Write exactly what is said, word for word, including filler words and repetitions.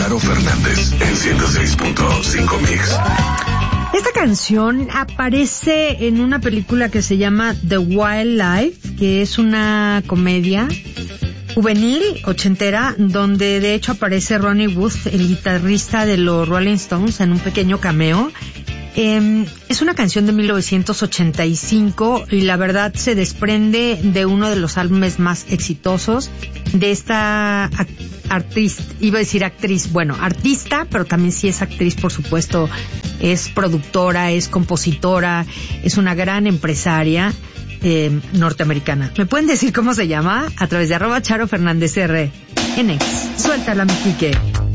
Charo Fernández en ciento seis punto cinco Mix. Esta canción aparece en una película que se llama The Wild Life, que es una comedia juvenil, ochentera, donde de hecho aparece Ronnie Wood, el guitarrista de los Rolling Stones, en un pequeño cameo. Eh, es una canción de mil novecientos ochenta y cinco y la verdad se desprende de uno de los álbumes más exitosos de esta artista, iba a decir actriz, bueno, artista, pero también sí es actriz, por supuesto, es productora, es compositora, es una gran empresaria eh, norteamericana. ¿Me pueden decir cómo se llama? A través de arroba Charo Fernández R en X. Suéltala, mi Quique.